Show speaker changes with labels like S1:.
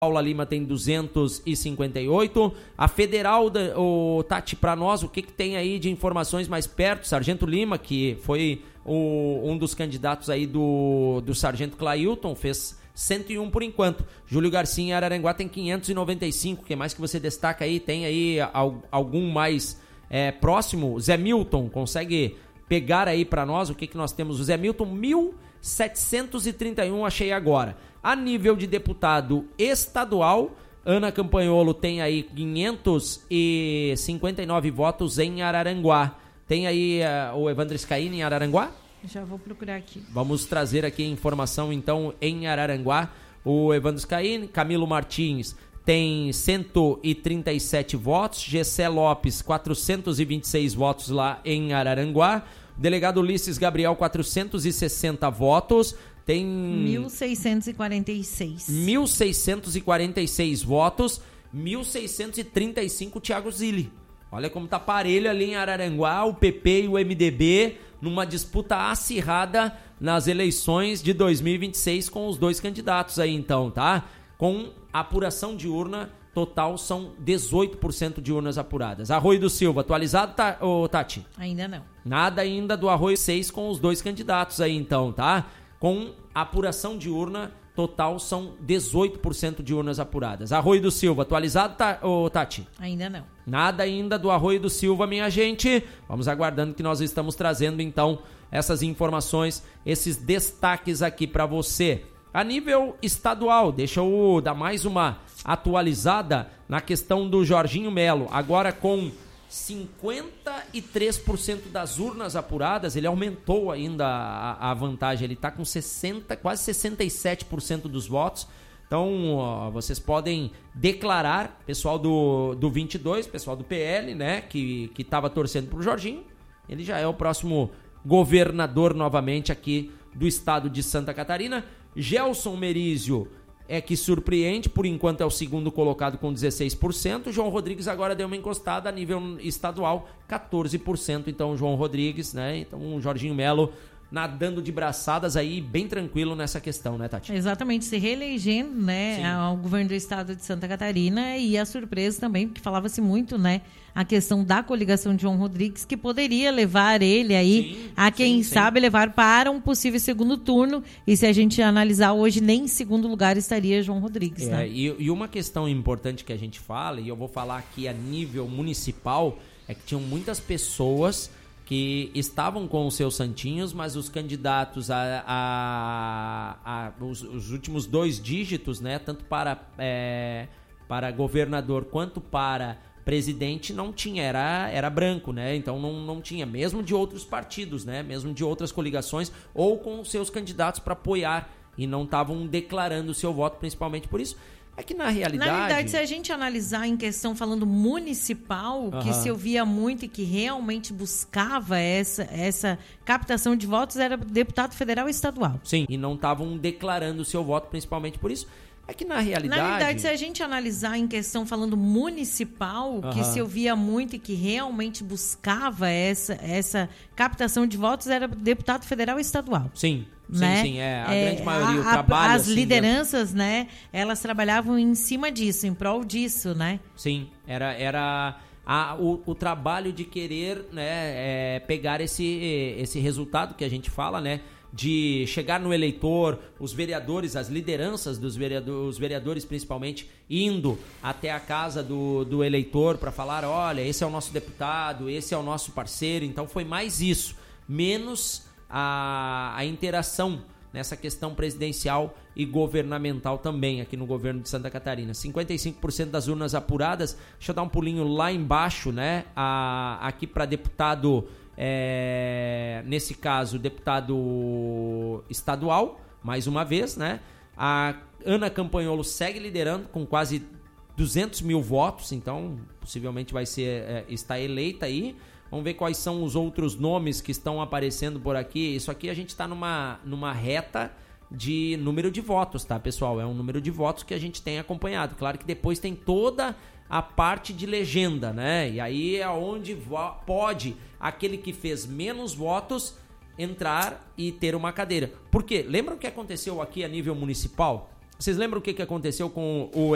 S1: Paula Lima tem 258. A Federal, Tati, para nós, o que tem aí de informações mais perto? Sargento Lima, que foi um dos candidatos aí do Sargento Clailton, fez 101 por enquanto. Júlio Garcia em Araranguá tem 595. O que mais que você destaca aí? Tem aí algum mais próximo? Zé Milton, consegue pegar aí para nós o que nós temos? O Zé Milton, 1.731, achei agora. A nível de deputado estadual, Ana Campanholo tem aí 559 votos em Araranguá. Tem aí o Evandro Scaini em Araranguá?
S2: Já vou procurar aqui.
S1: Vamos trazer aqui a informação, então, em Araranguá. O Evandro Scaini, Camilo Martins tem 137 votos. Gessé Lopes, 426 votos lá em Araranguá. O delegado Ulisses Gabriel, 460 votos. Tem
S2: 1.646.
S1: 1.646 votos. 1.635 Thiago Zilli. Olha como tá parelho ali em Araranguá, o PP e o MDB, numa disputa acirrada nas eleições de 2026 com os dois candidatos aí então, tá? Com apuração de urna, total são 18% de urnas apuradas. Arroio do Silva, atualizado, Tati?
S2: Ainda não.
S1: Nada ainda do Arroio 6 com os dois candidatos aí então, tá? Com apuração de urna, total são 18% de urnas apuradas. Arroio do Silva, atualizado, Tati?
S2: Ainda não.
S1: Nada ainda do Arroio do Silva, minha gente. Vamos aguardando que nós estamos trazendo, então, essas informações, esses destaques aqui para você. A nível estadual, deixa eu dar mais uma atualizada na questão do Jorginho Melo. Agora com 53% das urnas apuradas, ele aumentou ainda a vantagem, ele está com quase 67% dos votos. Então, vocês podem declarar, pessoal do 22, pessoal do PL, né, que estava torcendo para o Jorginho, ele já é o próximo governador novamente aqui do estado de Santa Catarina. Gelson Merizio que surpreende, por enquanto é o segundo colocado com 16%. João Rodrigues agora deu uma encostada a nível estadual, 14%. Então, João Rodrigues, né? Então, o Jorginho Melo nadando de braçadas aí, bem tranquilo nessa questão, né, Tati?
S2: Exatamente, se reelegendo, né, ao governo do estado de Santa Catarina, e a surpresa também, porque falava-se muito, né, a questão da coligação de João Rodrigues, que poderia levar ele aí, quem sabe, levar para um possível segundo turno, e se a gente analisar hoje, nem em segundo lugar estaria João Rodrigues, né?
S1: E uma questão importante que a gente fala, e eu vou falar aqui a nível municipal, é que tinham muitas pessoas que estavam com os seus santinhos, mas os candidatos os últimos 2 dígitos, né, tanto para governador quanto para presidente, não tinha, era branco, né? Então não tinha, mesmo de outros partidos, né? Mesmo de outras coligações, ou com os seus candidatos para apoiar, e não estavam declarando o seu voto, principalmente por isso. É que na realidade,
S2: se a gente analisar em questão falando municipal, que se ouvia muito e que realmente buscava essa captação de votos, era deputado federal e estadual.
S1: Sim, e não estavam declarando o seu voto, principalmente por isso. É que na realidade,
S2: se a gente analisar em questão falando municipal, que se ouvia muito e que realmente buscava essa captação de votos, era deputado federal e estadual.
S1: Sim.
S2: Né?
S1: Sim, a grande maioria, o trabalho...
S2: As lideranças, né, elas trabalhavam em cima disso, em prol disso, né?
S1: Sim, era o trabalho de querer, né, pegar esse resultado que a gente fala, né, de chegar no eleitor, os vereadores, as lideranças dos vereadores, os vereadores principalmente, indo até a casa do eleitor para falar, olha, esse é o nosso deputado, esse é o nosso parceiro. Então foi mais isso, menos a interação nessa questão presidencial e governamental também aqui no governo de Santa Catarina. 55% das urnas apuradas. Deixa eu dar um pulinho lá embaixo, né? Aqui para deputado, nesse caso, deputado estadual, mais uma vez, né? A Ana Campanholo segue liderando com quase 200 mil votos, então possivelmente vai está eleita aí. Vamos ver quais são os outros nomes que estão aparecendo por aqui. Isso aqui a gente está numa reta de número de votos, tá, pessoal? É um número de votos que a gente tem acompanhado. Claro que depois tem toda a parte de legenda, né? E aí é onde pode aquele que fez menos votos entrar e ter uma cadeira. Por quê? Lembra o que aconteceu aqui a nível municipal? Vocês lembram o que aconteceu com o